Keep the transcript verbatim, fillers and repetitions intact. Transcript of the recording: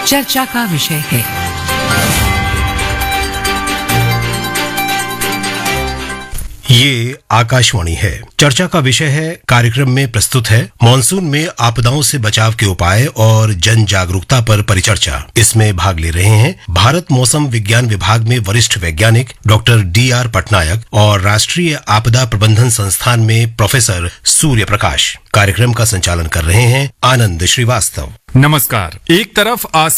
चर्चा का विषय है। ये आकाशवाणी है। चर्चा का विषय है कार्यक्रम में प्रस्तुत है मॉनसून में आपदाओं से बचाव के उपाय और जन जागरूकता पर परिचर्चा। इसमें भाग ले रहे हैं भारत मौसम विज्ञान विभाग में वरिष्ठ वैज्ञानिक डॉक्टर डी आर पटनायक और राष्ट्रीय आपदा प्रबंधन संस्थान में प्रोफेसर सूर्य प्रकाश। कार्यक्रम का संचालन कर रहे हैं आनंद श्रीवास्तव। नमस्कार। एक तरफ